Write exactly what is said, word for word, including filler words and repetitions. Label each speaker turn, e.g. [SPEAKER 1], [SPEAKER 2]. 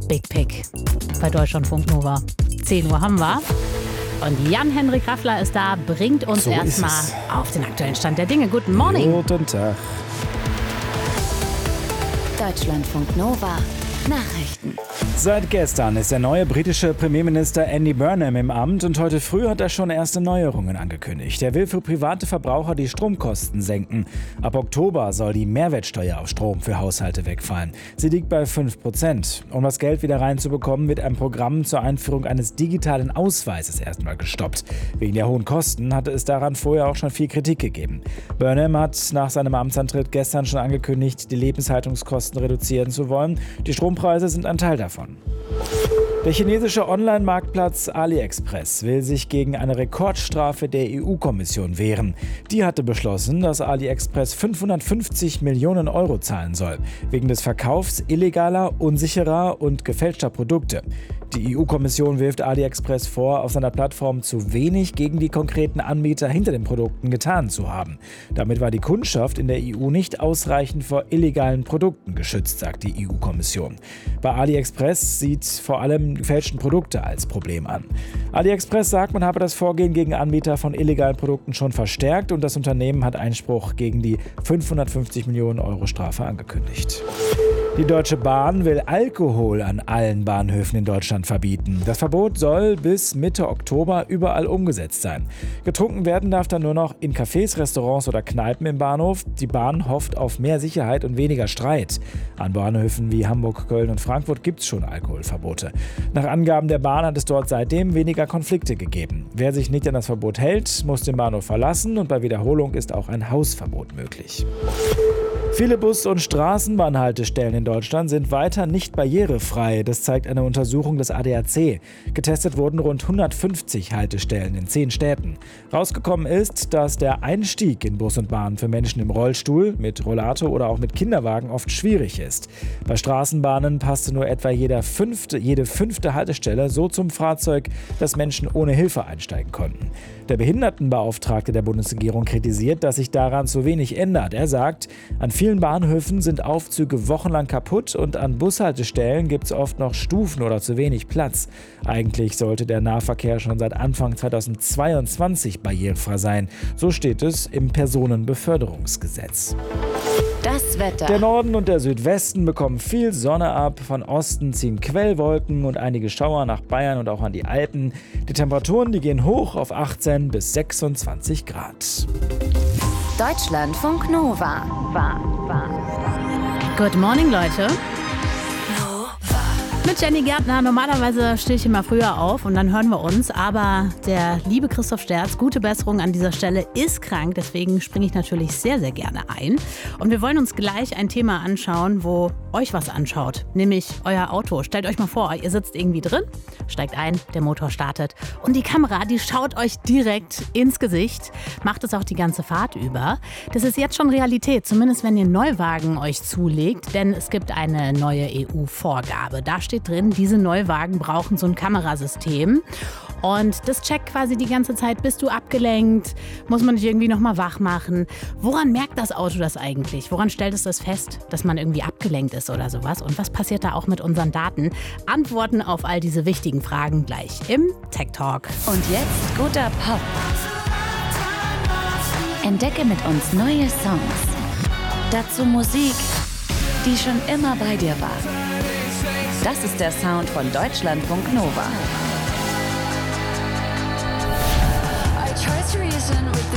[SPEAKER 1] Big Pick bei Deutschlandfunk Nova. zehn Uhr haben wir. Und Jan-Henrik Raffler ist da, bringt uns
[SPEAKER 2] So
[SPEAKER 1] erstmal auf den aktuellen Stand der Dinge. Guten Morning.
[SPEAKER 2] Guten Tag.
[SPEAKER 3] Deutschlandfunk Nova Nachrichten.
[SPEAKER 2] Seit gestern ist der neue britische Premierminister Andy Burnham im Amt und heute früh hat er schon erste Neuerungen angekündigt. Er will für private Verbraucher die Stromkosten senken. Ab Oktober soll die Mehrwertsteuer auf Strom für Haushalte wegfallen. Sie liegt bei fünf Prozent. Um das Geld wieder reinzubekommen, wird ein Programm zur Einführung eines digitalen Ausweises erstmal gestoppt. Wegen der hohen Kosten hatte es daran vorher auch schon viel Kritik gegeben. Burnham hat nach seinem Amtsantritt gestern schon angekündigt, die Lebenshaltungskosten reduzieren zu wollen. Die Strompreise sind ein Teil davon. Der chinesische Online-Marktplatz AliExpress will sich gegen eine Rekordstrafe der E U-Kommission wehren. Die hatte beschlossen, dass AliExpress fünfhundertfünfzig Millionen Euro zahlen soll, wegen des Verkaufs illegaler, unsicherer und gefälschter Produkte. Die E U-Kommission wirft AliExpress vor, auf seiner Plattform zu wenig gegen die konkreten Anbieter hinter den Produkten getan zu haben. Damit war die Kundschaft in der E U nicht ausreichend vor illegalen Produkten geschützt, sagt die E U-Kommission. Bei AliExpress sieht vor allem gefälschten Produkte als Problem an. AliExpress sagt, man habe das Vorgehen gegen Anbieter von illegalen Produkten schon verstärkt und das Unternehmen hat Einspruch gegen die fünfhundertfünfzig Millionen Euro Strafe angekündigt. Die Deutsche Bahn will Alkohol an allen Bahnhöfen in Deutschland verbieten. Das Verbot soll bis Mitte Oktober überall umgesetzt sein. Getrunken werden darf dann nur noch in Cafés, Restaurants oder Kneipen im Bahnhof. Die Bahn hofft auf mehr Sicherheit und weniger Streit. An Bahnhöfen wie Hamburg, Köln und Frankfurt gibt es schon Alkoholverbote. Nach Angaben der Bahn hat es dort seitdem weniger Konflikte gegeben. Wer sich nicht an das Verbot hält, muss den Bahnhof verlassen und bei Wiederholung ist auch ein Hausverbot möglich. Viele Bus- und Straßenbahnhaltestellen in Deutschland sind weiter nicht barrierefrei. Das zeigt eine Untersuchung des A D A C. Getestet wurden rund hundertfünfzig Haltestellen in zehn Städten. Rausgekommen ist, dass der Einstieg in Bus und Bahn für Menschen im Rollstuhl, mit Rollator oder auch mit Kinderwagen oft schwierig ist. Bei Straßenbahnen passte nur etwa jeder fünfte, jede fünfte Haltestelle so zum Fahrzeug, dass Menschen ohne Hilfe einsteigen konnten. Der Behindertenbeauftragte der Bundesregierung kritisiert, dass sich daran zu wenig ändert. Er sagt, an vielen Bahnhöfen sind Aufzüge wochenlang kaputt und an Bushaltestellen gibt es oft noch Stufen oder zu wenig Platz. Eigentlich sollte der Nahverkehr schon seit Anfang zweitausendzweiundzwanzig barrierefrei sein. So steht es im Personenbeförderungsgesetz.
[SPEAKER 3] Das Wetter.
[SPEAKER 2] Der Norden und der Südwesten bekommen viel Sonne ab. Von Osten ziehen Quellwolken und einige Schauer nach Bayern und auch an die Alpen. Die Temperaturen, die gehen hoch auf achtzehn bis sechsundzwanzig Grad.
[SPEAKER 3] Deutschlandfunk Nova. War, war.
[SPEAKER 1] Good morning, Leute. Mit Jenny Gärtner. Normalerweise stehe ich immer früher auf und dann hören wir uns. Aber der liebe Christoph Sterz, gute Besserung an dieser Stelle, ist krank. Deswegen springe ich natürlich sehr, sehr gerne ein. Und wir wollen uns gleich ein Thema anschauen, wo euch was anschaut. Nämlich euer Auto. Stellt euch mal vor, ihr sitzt irgendwie drin, steigt ein, der Motor startet. Und die Kamera, die schaut euch direkt ins Gesicht. Macht es auch die ganze Fahrt über. Das ist jetzt schon Realität. Zumindest wenn ihr Neuwagen euch zulegt. Denn es gibt eine neue E U-Vorgabe. Da steht drin, diese Neuwagen brauchen so ein Kamerasystem. Und das checkt quasi die ganze Zeit, bist du abgelenkt, muss man dich irgendwie nochmal wach machen. Woran merkt das Auto das eigentlich? Woran stellt es das fest, dass man irgendwie abgelenkt ist oder sowas? Und was passiert da auch mit unseren Daten? Antworten auf all diese wichtigen Fragen gleich im Tech Talk.
[SPEAKER 3] Und jetzt guter Pop. Entdecke mit uns neue Songs. Dazu Musik, die schon immer bei dir war. Das ist der Sound von Deutschlandfunk Nova.